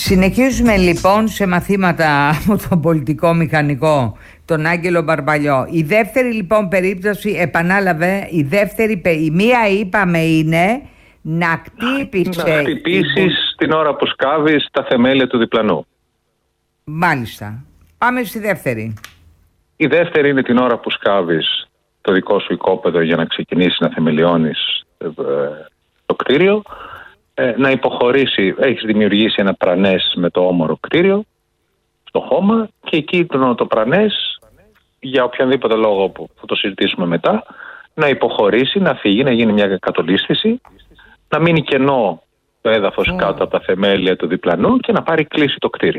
Συνεχίζουμε λοιπόν σε μαθήματα από τον πολιτικό μηχανικό, τον Άγγελο Μπαρμπαλιό. Η δεύτερη λοιπόν περίπτωση, επανάλαβε, η μία είπαμε είναι να χτυπήσεις την ώρα που σκάβεις τα θεμέλια του διπλανού. Μάλιστα. Πάμε στη δεύτερη. Η δεύτερη είναι την ώρα που σκάβεις το δικό σου οικόπεδο για να ξεκινήσεις να θεμελιώνεις το κτίριο, να υποχωρήσει, έχεις δημιουργήσει ένα πρανές με το όμορο κτίριο στο χώμα και εκεί το πρανές, για οποιονδήποτε λόγο που θα το συζητήσουμε μετά, να υποχωρήσει, να φύγει, να γίνει μια κατολίσθηση, να μείνει κενό το έδαφος κάτω από τα θεμέλια του διπλανού και να πάρει κλίση το κτίριο.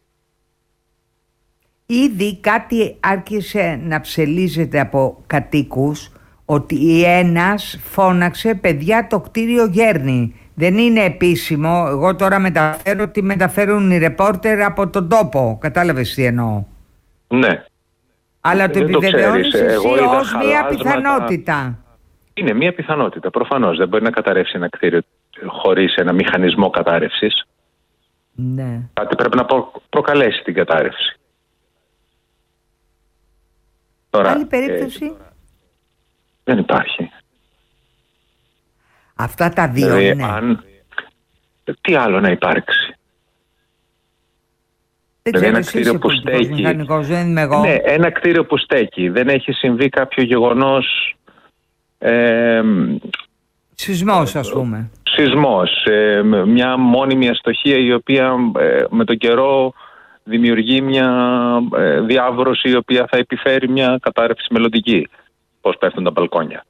Ήδη κάτι άρχισε να ψελίζεται από κατοίκους ότι ένας φώναξε «παιδιά, το κτίριο γέρνει». Δεν είναι επίσημο, εγώ τώρα μεταφέρω τι μεταφέρουν οι ρεπόρτερ από τον τόπο, κατάλαβες τι εννοώ. Ναι. Αλλά το επιβεβαιώνεις εσύ ως μια πιθανότητα. Είναι μια πιθανότητα, προφανώς. Δεν μπορεί να καταρρεύσει ένα κτίριο χωρίς ένα μηχανισμό κατάρρευσης. Ναι. Κάτι πρέπει να προκαλέσει την κατάρρευση. Τώρα, άλλη περίπτωση. Δεν υπάρχει. Αυτά τα δύο δηλαδή, είναι. Τι άλλο να υπάρξει. Δεν ένα κτίριο που στέκει. Δεν είμαι εγώ. Ναι, ένα κτίριο που στέκει. Δεν έχει συμβεί κάποιο γεγονός. Σεισμός, ας πούμε. Σεισμός. Μια μόνιμη αστοχία η οποία με τον καιρό δημιουργεί μια διάβρωση η οποία θα επιφέρει μια κατάρρευση μελλοντική. Πώς πέφτουν τα μπαλκόνια.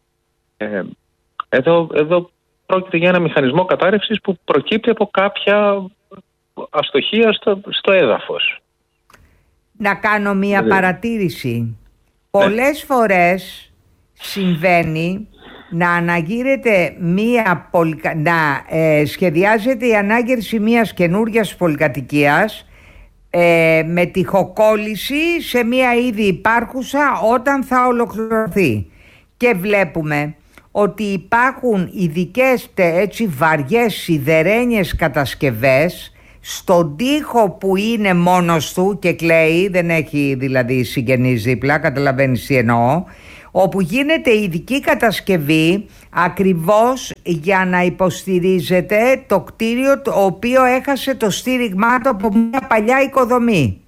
Εδώ πρόκειται για ένα μηχανισμό κατάρρευσης που προκύπτει από κάποια αστοχία στο έδαφος. Να κάνω μία παρατήρηση. Πολλές φορές συμβαίνει να αναγείρεται να σχεδιάζεται η ανάγερση μιας καινούργιας πολυκατοικίας με τοιχοκόλληση σε μία ήδη υπάρχουσα όταν θα ολοκληρωθεί. Και βλέπουμε ότι υπάρχουν ειδικές έτσι βαριές σιδερένιες κατασκευές στον τοίχο που είναι μόνος του και κλαίει, δεν έχει δηλαδή συγγενείς δίπλα, καταλαβαίνεις τι εννοώ, όπου γίνεται ειδική κατασκευή ακριβώς για να υποστηρίζεται το κτίριο το οποίο έχασε το στήριγμά του από μια παλιά οικοδομή.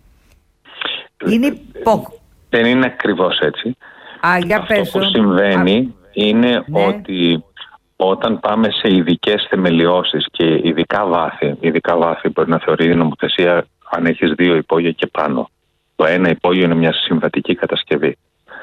Δεν είναι ακριβώς έτσι. Αυτό που συμβαίνει είναι ότι όταν πάμε σε ειδικές θεμελιώσεις και ειδικά βάθη μπορεί να θεωρεί η νομοθεσία αν έχεις 2 υπόγεια και πάνω. Το ένα υπόγειο είναι μια συμβατική κατασκευή.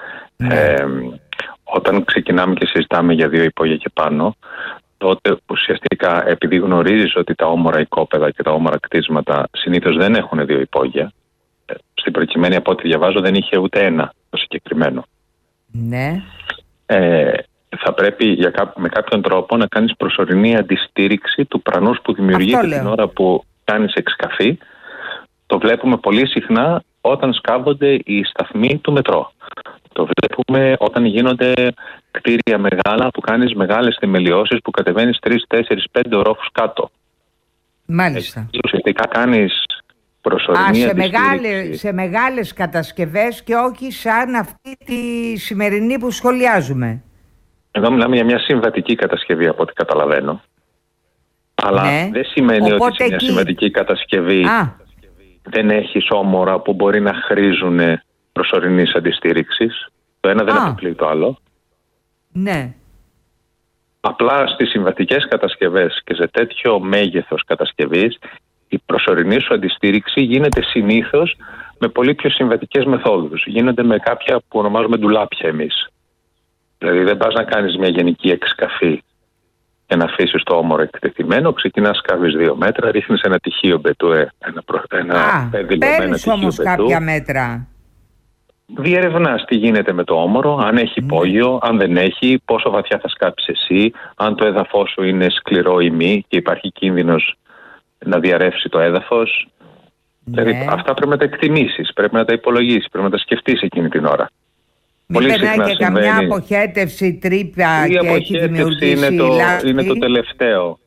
Όταν ξεκινάμε και συζητάμε για 2 υπόγεια και πάνω, τότε ουσιαστικά επειδή γνωρίζεις ότι τα όμορα οικόπεδα και τα όμορα κτίσματα συνήθως δεν έχουν 2 υπόγεια, στην προκειμένη από ό,τι διαβάζω δεν είχε ούτε ένα το συγκεκριμένο. Ναι. Θα πρέπει με κάποιον τρόπο να κάνεις προσωρινή αντιστήριξη του πρανούς που δημιουργείται την ώρα που κάνεις εξκαφή. Το βλέπουμε πολύ συχνά όταν σκάβονται οι σταθμοί του μετρό. Το βλέπουμε όταν γίνονται κτίρια μεγάλα που κάνεις μεγάλες θεμελιώσεις που κατεβαίνεις 3, 4, 5 ορόφους κάτω. Μάλιστα. Ουσιαστικά κάνεις προσωρινή αντιστήριξη. Σε μεγάλες κατασκευές και όχι σαν αυτή τη σημερινή που σχολιάζουμε. Εδώ μιλάμε για μια συμβατική κατασκευή από ό,τι καταλαβαίνω. Αλλά δεν σημαίνει ότι σε μια συμβατική κατασκευή δεν έχεις όμορα που μπορεί να χρήζουν προσωρινής αντιστήριξης. Το ένα δεν αποκλείει το άλλο. Ναι. Απλά στις συμβατικές κατασκευές και σε τέτοιο μέγεθος κατασκευής η προσωρινή σου αντιστήριξη γίνεται συνήθως με πολύ πιο συμβατικές μεθόδους. Γίνονται με κάποια που ονομάζουμε ντουλάπια εμείς. Δηλαδή δεν πας να κάνεις μια γενική εξκαφή και να αφήσεις το όμορο εκτεθειμένο, ξεκινάς σκάβεις 2 μέτρα, ρίχνεις ένα τυχείο μπετούε, ένα πέδιλο με ένα τυχείο όμως μπετού. κάποια μέτρα. Διερευνάς τι γίνεται με το όμορο, αν έχει υπόγειο, αν δεν έχει, πόσο βαθιά θα σκάψεις εσύ, αν το έδαφος σου είναι σκληρό ή μη και υπάρχει κίνδυνος να διαρρεύσει το έδαφος. Δηλαδή αυτά πρέπει να τα εκτιμήσεις, πρέπει να τα υπολογίσεις, πρέπει να τα σκεφτείς εκείνη την ώρα. Μην περνάει και καμιά αποχέτευση, τρύπα και έχει δημιουργήσει είναι το τελευταίο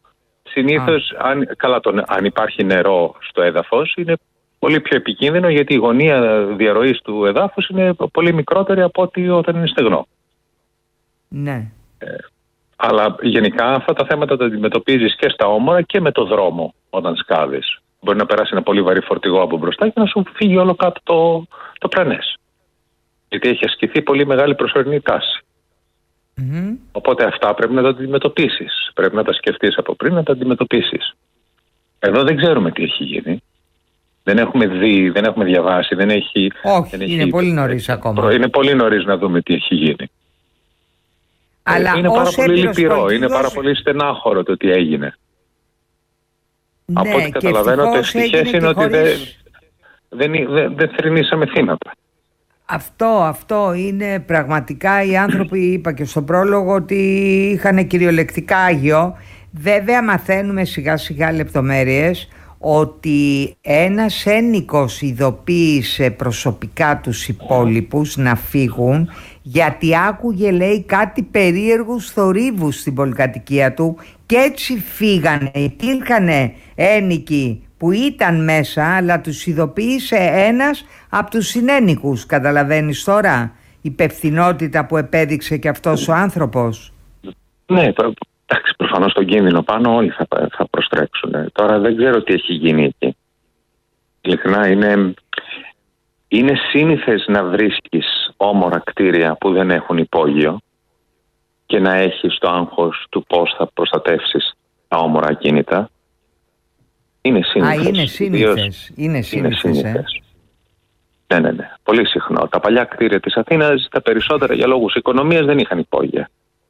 Συνήθως, αν υπάρχει νερό στο έδαφος, είναι πολύ πιο επικίνδυνο, γιατί η γωνία διαρροής του εδάφους είναι πολύ μικρότερη από ό,τι όταν είναι στεγνό. Ναι. Αλλά γενικά αυτά τα θέματα τα αντιμετωπίζεις και στα όμορα και με το δρόμο όταν σκάβεις. Μπορεί να περάσει ένα πολύ βαρύ φορτηγό από μπροστά και να σου φύγει όλο κάτω το πρανές. Γιατί έχει ασκηθεί πολύ μεγάλη προσωρινή τάση. Οπότε αυτά πρέπει να τα αντιμετωπίσεις. Πρέπει να τα σκεφτείς από πριν, να τα αντιμετωπίσεις. Εδώ δεν ξέρουμε τι έχει γίνει. Δεν έχουμε δει, δεν έχουμε διαβάσει, δεν έχει... Όχι, είναι πολύ νωρίς ακόμα. Είναι πολύ νωρίς να δούμε τι έχει γίνει. Αλλά είναι πάρα πολύ λυπηρό, είναι πάρα πολύ στενάχωρο το τι έγινε. Ναι, από ό,τι καταλαβαίνω, το ευτυχές είναι ότι δεν θρηνήσαμε θύματα. Αυτό είναι πραγματικά, οι άνθρωποι, είπα και στον πρόλογο, ότι είχαν κυριολεκτικά άγιο. Βέβαια μαθαίνουμε σιγά σιγά λεπτομέρειες ότι ένας ένοικος ειδοποίησε προσωπικά τους υπόλοιπους να φύγουν, γιατί άκουγε, λέει, κάτι περίεργους θορύβους στην πολυκατοικία του, και έτσι φύγανε. Υπήρχαν ένοικοι που ήταν μέσα, αλλά τους ειδοποίησε ένας από τους συνένικους. Καταλαβαίνεις τώρα υπευθυνότητα που επέδειξε και αυτός ο άνθρωπος? Ναι, εντάξει, προφανώς τον κίνδυνο πάνω όλοι θα προστρέξουν. Τώρα δεν ξέρω τι έχει γίνει εκεί. Ειλικρινά είναι σύνηθες να βρίσκεις όμορα κτίρια που δεν έχουν υπόγειο και να έχεις το άγχος του πώς θα προστατεύσεις τα όμορα ακίνητα. Είναι σύνηθες. Είναι σύνηθες. Ναι. Πολύ συχνό. Τα παλιά κτίρια της Αθήνας, τα περισσότερα για λόγους οικονομίας, δεν είχαν υπόγεια.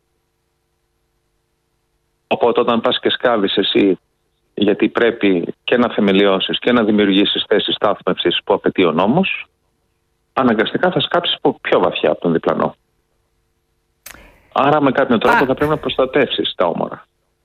Οπότε όταν πας και σκάβεις εσύ, γιατί πρέπει και να θεμελιώσεις και να δημιουργήσεις θέσεις στάθμευσης που απαιτεί ο νόμος, αναγκαστικά θα σκάψεις πιο βαθιά από τον διπλανό. Άρα με κάποιον τρόπο θα πρέπει να προστατεύσεις τα όμορα.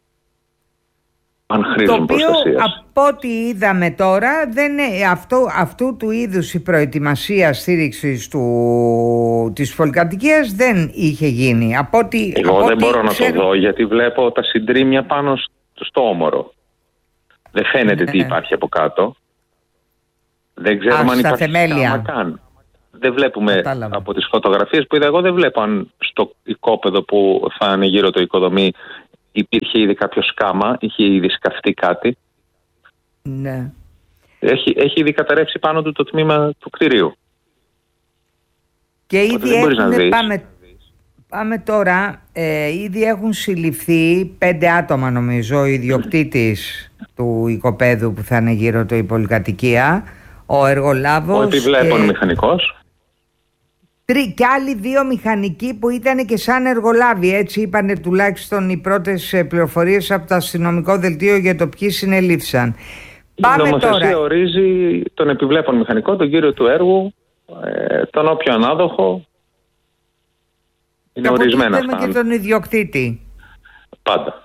Αν χρήζουν προστασίας. Το οποίο από ό,τι είδαμε τώρα, αυτού του είδους η προετοιμασία στήριξης της πολυκατοικίας δεν είχε γίνει. Εγώ δεν μπορώ να το δω, γιατί βλέπω τα συντρίμμια πάνω στο όμορο. Δεν φαίνεται τι υπάρχει από κάτω. Δεν ξέρουμε αν υπάρχει σκάμα καν. Δεν βλέπουμε. Από τις φωτογραφίες που είδα εγώ, δεν βλέπω αν στο οικόπεδο που θα είναι γύρω το οικοδομή υπήρχε ήδη κάποιο σκάμα, είχε ήδη σκαφτεί κάτι. Ναι. Έχει ήδη καταρρεύσει πάνω του το τμήμα του κτηρίου. Και ήδη πάμε τώρα, ήδη έχουν συλληφθεί 5 άτομα, νομίζω, ο ιδιοκτήτης του οικοπαίδου που θα είναι γύρω το η πολυκατοικία, ο εργολάβος, ο επιβλέπων μηχανικός, και άλλοι 2 μηχανικοί που ήταν και σαν εργολάβοι. Έτσι είπανε τουλάχιστον οι πρώτες πληροφορίες από το αστυνομικό δελτίο για το ποιοι συνελήφθησαν. Η νομοθεσία ορίζει τον επιβλέπων μηχανικό, τον κύριο του έργου, τον όποιο ανάδοχο. Είναι ορισμένα αυτά. Και τον ιδιοκτήτη. Πάντα.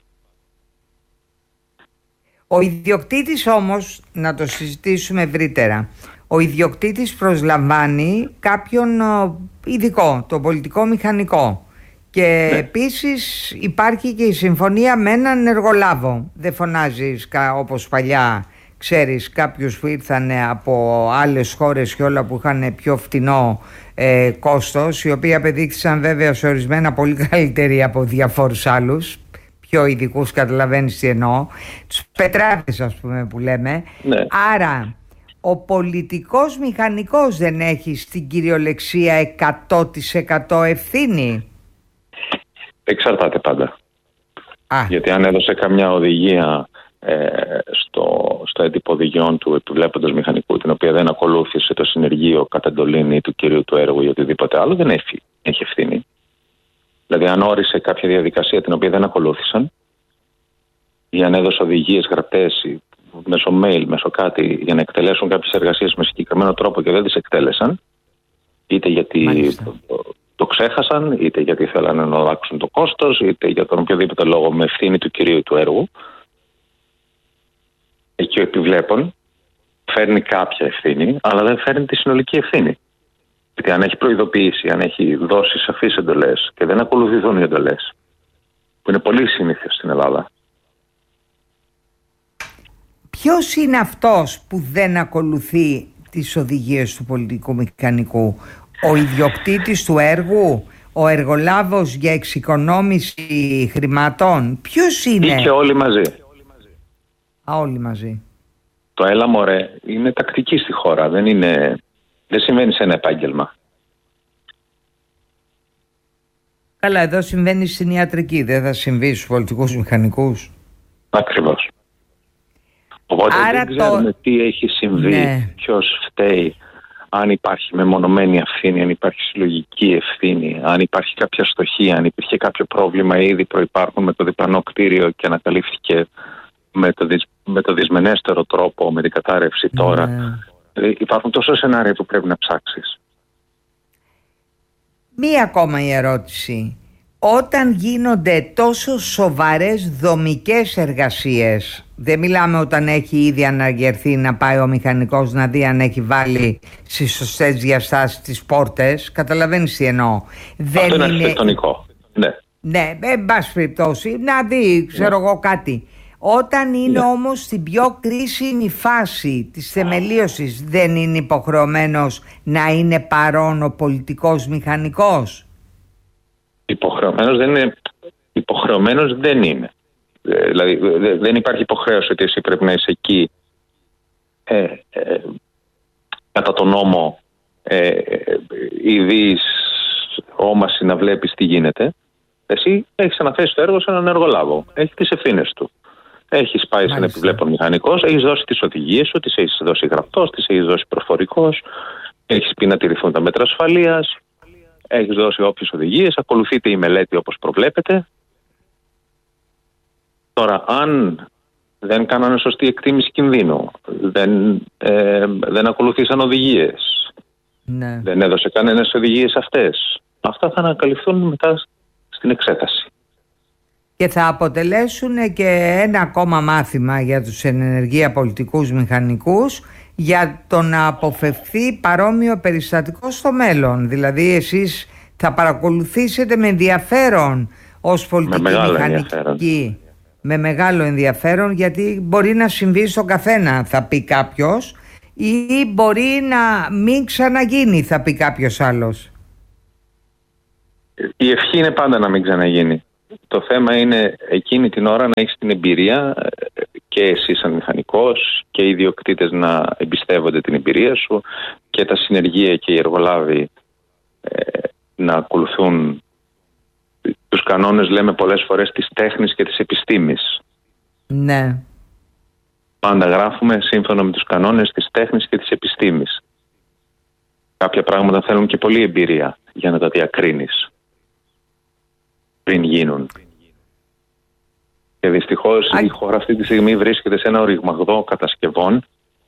Ο ιδιοκτήτης όμως, να το συζητήσουμε ευρύτερα, ο ιδιοκτήτης προσλαμβάνει κάποιον ειδικό, τον πολιτικό μηχανικό. Και επίσης υπάρχει και η συμφωνία με έναν εργολάβο. Δεν φωνάζεις όπως παλιά, ξέρεις, κάποιους που ήρθαν από άλλες χώρες και όλα που είχαν πιο φτηνό κόστος, οι οποίοι απεδείχθησαν βέβαια σε ορισμένα πολύ καλύτεροι από διαφόρους άλλους, πιο ειδικούς, καταλαβαίνεις τι εννοώ, τους πετράδες ας πούμε που λέμε. Ναι. Άρα ο πολιτικός μηχανικός δεν έχει στην κυριολεξία 100% ευθύνη? Εξαρτάται πάντα. Γιατί αν έδωσε καμιά οδηγία στο έντυπο οδηγιών του επιβλέποντος μηχανικού, την οποία δεν ακολούθησε το συνεργείο κατά εντολήν ή του κυρίου του έργου ή οτιδήποτε άλλο, δεν έχει ευθύνη. Δηλαδή αν όρισε κάποια διαδικασία την οποία δεν ακολούθησαν, ή αν έδωσε οδηγίες γραπτές μέσω mail, μέσω κάτι, για να εκτελέσουν κάποιες εργασίες με συγκεκριμένο τρόπο και δεν τις εκτέλεσαν, είτε γιατί το ξέχασαν, είτε γιατί θέλανε να αλλάξουν το κόστος, είτε για τον οποιοδήποτε λόγο με ευθύνη του κυρίου του έργου, εκεί ο επιβλέπων φέρνει κάποια ευθύνη, αλλά δεν φέρνει τη συνολική ευθύνη. Γιατί αν έχει προειδοποιήσει, αν έχει δώσει σαφείς εντολές και δεν ακολουθηθούν οι εντολές, που είναι πολύ σύνηθες στην Ελλάδα, Ποιος είναι αυτός που δεν ακολουθεί τις οδηγίες του πολιτικού μηχανικού? Ο ιδιοκτήτης του έργου, ο εργολάβος για εξοικονόμηση χρημάτων? Ποιος είναι? Ή και όλοι μαζί. Όλοι μαζί. Το έλα μωρέ είναι τακτική στη χώρα. Δεν συμβαίνει σε ένα επάγγελμα. Καλά, εδώ συμβαίνει στην ιατρική. Δεν θα συμβεί στους πολιτικούς μηχανικούς. Ακριβώς. Οπότε άρα δεν ξέρουμε τι έχει συμβεί, ναι. Ποιος φταίει, αν υπάρχει μεμονωμένη ευθύνη, αν υπάρχει συλλογική ευθύνη, αν υπάρχει κάποια στοχή, αν υπήρχε κάποιο πρόβλημα ήδη προϋπάρχον με το διπλανό κτίριο και ανακαλύφθηκε με το δυσμενέστερο τρόπο, με την κατάρρευση τώρα. Ναι. Υπάρχουν τόσο σενάρια που πρέπει να ψάξεις. Μία ακόμα η ερώτηση. Όταν γίνονται τόσο σοβαρές δομικές εργασίες, δεν μιλάμε όταν έχει ήδη αναγερθεί να πάει ο μηχανικός να δει αν έχει βάλει στις σωστές διαστάσεις τις πόρτες, καταλαβαίνεις τι εννοώ? Αυτό είναι αρχιτεκτονικό. Ναι. Ναι, εν πάση περιπτώσει, να δει, ξέρω εγώ κάτι. Όταν είναι όμως στην πιο κρίσιμη φάση της θεμελίωσης, δεν είναι υποχρεωμένος να είναι παρόν ο πολιτικός μηχανικός? Υποχρεωμένος δεν είναι. Δηλαδή δεν υπάρχει υποχρέωση ότι εσύ πρέπει να είσαι εκεί κατά τον νόμο ειδείς όμαση να βλέπεις τι γίνεται. Εσύ έχεις αναθέσει το έργο σε έναν εργολάβο. Έχει τις ευθύνες του. Έχεις πάει σαν επιβλέπων μηχανικός, έχεις δώσει τις οδηγίες σου, τις έχεις δώσει γραπτός, τις έχεις δώσει προφορικός, έχεις πει να τηρηθούν τα μέτρα ασφαλείας, έχεις δώσει όποιες οδηγίες, ακολουθείται η μελέτη όπως προβλέπετε. Τώρα, αν δεν κάνανε σωστή εκτίμηση κινδύνου, δεν ακολουθήσαν οδηγίες, ναι. Δεν έδωσε κανένας οδηγίες αυτές, αυτά θα ανακαλυφθούν μετά στην εξέταση. Και θα αποτελέσουν και ένα ακόμα μάθημα για τους ενεργεία πολιτικούς μηχανικούς για το να αποφευχθεί παρόμοιο περιστατικό στο μέλλον. Δηλαδή εσείς θα παρακολουθήσετε με ενδιαφέρον ως πολιτικοί μηχανικοί, με μεγάλο ενδιαφέρον, γιατί μπορεί να συμβεί στον καθένα, θα πει κάποιος, ή μπορεί να μην ξαναγίνει, θα πει κάποιος άλλος. Η ευχή είναι πάντα να μην ξαναγίνει. Το θέμα είναι εκείνη την ώρα να έχεις την εμπειρία και εσύ σαν μηχανικός και οι ιδιοκτήτες να εμπιστεύονται την εμπειρία σου και τα συνεργεία και οι εργολάβοι να ακολουθούν τους κανόνες, λέμε πολλές φορές, της τέχνης και της επιστήμης. Ναι. Πάντα γράφουμε σύμφωνα με τους κανόνες της τέχνης και της επιστήμης. Κάποια πράγματα θέλουν και πολλή εμπειρία για να τα διακρίνεις πριν γίνουν. Και δυστυχώς η χώρα αυτή τη στιγμή βρίσκεται σε ένα οριγμαγδό κατασκευών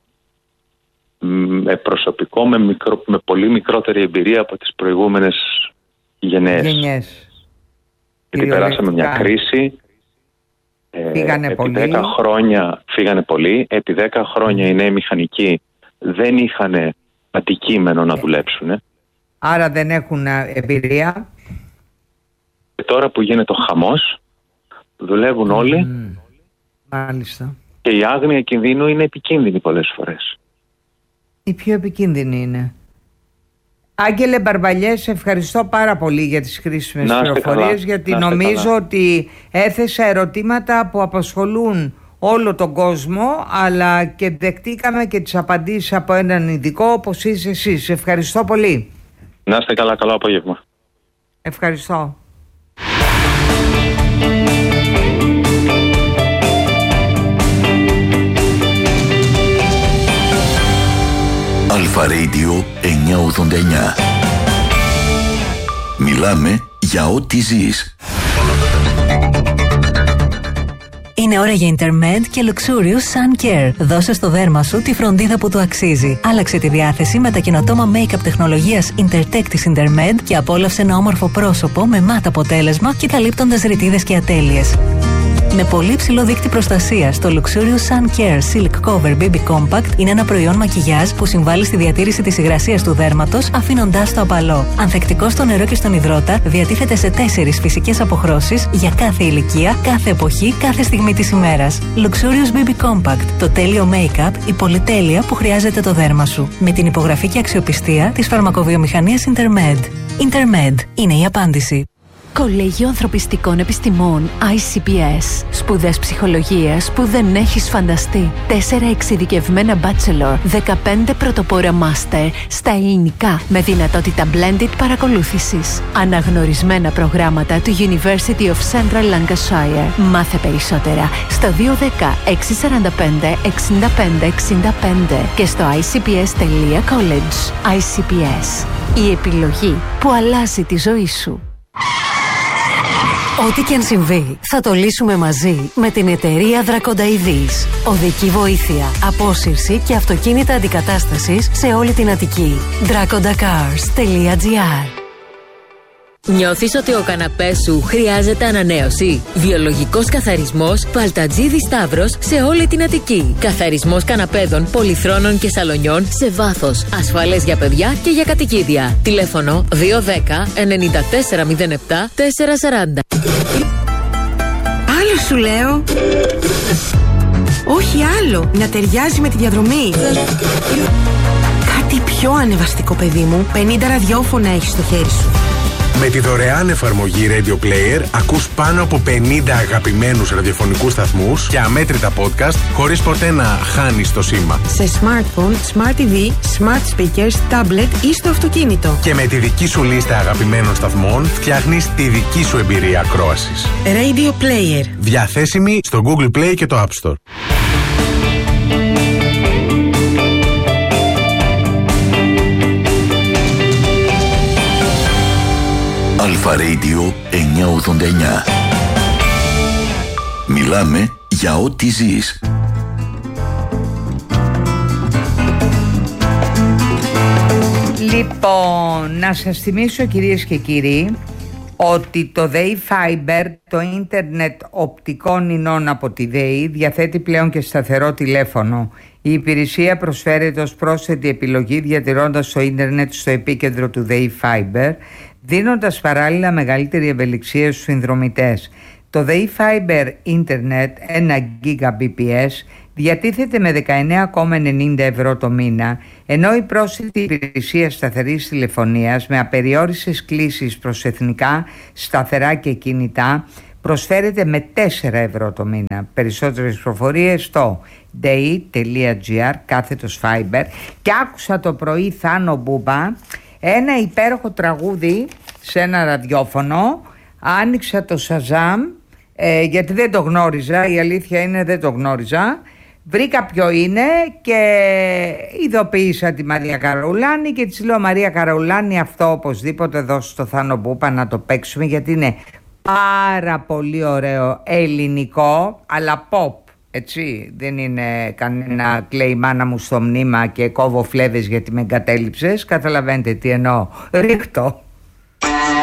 με προσωπικό, με πολύ μικρότερη εμπειρία από τις προηγούμενες γενναίες. Γιατί περάσαμε μια κρίση. Φύγανε επί 10 χρόνια φύγανε πολλοί. Επί 10 χρόνια οι νέοι μηχανικοί δεν είχαν αντικείμενο να δουλέψουν. Άρα δεν έχουν εμπειρία. Και τώρα που γίνεται ο χαμός, δουλεύουν όλοι. Μάλιστα. Και η άγνοια κινδύνου είναι επικίνδυνη πολλές φορές. Η πιο επικίνδυνη είναι. Άγγελε Μπαρμπαλιέ, σε ευχαριστώ πάρα πολύ για τις χρήσιμες πληροφορίες, γιατί νομίζω ότι έθεσα ερωτήματα που απασχολούν όλο τον κόσμο, αλλά και δεχτήκαμε και τις απαντήσεις από έναν ειδικό όπως είσαι εσείς. Ευχαριστώ πολύ. Να είστε καλά, καλό απόγευμα. Ευχαριστώ. Αλφα Radio 989. Μιλάμε για ό,τι ζεις. Είναι ώρα για Intermed και Luxurious Sun Care. Δώσε στο δέρμα σου τη φροντίδα που του αξίζει. Άλλαξε τη διάθεση με τα καινοτόμα make-up τεχνολογίας Intertech της Intermed και απόλαυσε ένα όμορφο πρόσωπο με μάτ αποτέλεσμα και καλύπτοντας ρητίδες και ατέλειες. Με πολύ ψηλό δείκτη προστασίας, το Luxurious Sun Care Silk Cover BB Compact είναι ένα προϊόν μακιγιάζ που συμβάλλει στη διατήρηση της υγρασίας του δέρματος, αφήνοντάς το απαλό. Ανθεκτικό στο νερό και στον υδρότα, διατίθεται σε 4 φυσικές αποχρώσεις για κάθε ηλικία, κάθε εποχή, κάθε στιγμή της ημέρας. Luxurious BB Compact, το τέλειο make-up, η πολυτέλεια που χρειάζεται το δέρμα σου. Με την υπογραφή και αξιοπιστία της φαρμακοβιομηχανίας Intermed. Intermed είναι η απάντηση. Κολέγιο Ανθρωπιστικών Επιστημών ICPS. Σπουδές ψυχολογίας που δεν έχεις φανταστεί. 4 εξειδικευμένα bachelor, 15 πρωτοπόρα master στα ελληνικά με δυνατότητα blended παρακολούθησης. Αναγνωρισμένα προγράμματα του University of Central Lancashire. Μάθε περισσότερα στο 210 645 65 65 και στο icps.college. ICPS. Η επιλογή που αλλάζει τη ζωή σου. Ό,τι και αν συμβεί, θα το λύσουμε μαζί με την εταιρεία Δρακονταειδής. Οδική βοήθεια, απόσυρση και αυτοκίνητα αντικατάστασης σε όλη την Αττική. dracondacars.gr. Νιώθεις ότι ο καναπές σου χρειάζεται ανανέωση? Βιολογικός καθαρισμός Παλτατζίδη Σταύρος σε όλη την Αττική. Καθαρισμός καναπέδων, πολυθρόνων και σαλονιών σε βάθος. Ασφαλές για παιδιά και για κατοικίδια. Τηλέφωνο 210 9407 440. Άλλο σου λέω. Όχι άλλο. Να ταιριάζει με τη διαδρομή. Κάτι πιο ανεβαστικό, παιδί μου. 50 ραδιόφωνα έχεις στο χέρι σου. Με τη δωρεάν εφαρμογή Radio Player ακούς πάνω από 50 αγαπημένους ραδιοφωνικούς σταθμούς και αμέτρητα podcast χωρίς ποτέ να χάνεις το σήμα. Σε smartphone, smart TV, smart speakers, tablet ή στο αυτοκίνητο. Και με τη δική σου λίστα αγαπημένων σταθμών φτιάχνεις τη δική σου εμπειρία ακρόασης. Radio Player. Διαθέσιμη στο Google Play και το App Store. Αλφα Radio 989. Μιλάμε για ό,τι ζεις. Λοιπόν, να σας θυμίσω, κυρίες και κύριοι, ότι το ΔΕΗ Fiber, το ίντερνετ οπτικών ινών από τη ΔΕΗ, διαθέτει πλέον και σταθερό τηλέφωνο. Η υπηρεσία προσφέρεται ως πρόσθετη επιλογή, διατηρώντας το ίντερνετ στο επίκεντρο του ΔΕΗ Fiber, δίνοντας παράλληλα μεγαλύτερη ευελιξία στους συνδρομητές. Το ΔΕΗ Fiber Internet 1 Gbps διατίθεται με 19,90 ευρώ το μήνα, ενώ η πρόσθετη υπηρεσία σταθερής τηλεφωνίας με απεριόριστες κλήσεις προς εθνικά, σταθερά και κινητά προσφέρεται με 4 ευρώ το μήνα. Περισσότερες προφορίες στο dei.gr/fiber. Και άκουσα το πρωί Θάνο Μπούμπα ένα υπέροχο τραγούδι σε ένα ραδιόφωνο. Άνοιξα το Shazam, γιατί δεν το γνώριζα, η αλήθεια είναι δεν το γνώριζα. Βρήκα ποιο είναι και ειδοποίησα τη Μαρία Καραουλάνη και της λέω: Μαρία Καραουλάνη, αυτό οπωσδήποτε δώσ' στο Θάνο Μπούπα να το παίξουμε, γιατί είναι πάρα πολύ ωραίο ελληνικό, αλλά pop, έτσι, δεν είναι κανένα κλαίει μάνα μου στο μνήμα και κόβω φλέβες γιατί με εγκατέλειψες. Καταλαβαίνετε τι εννοώ. Ρίχτω.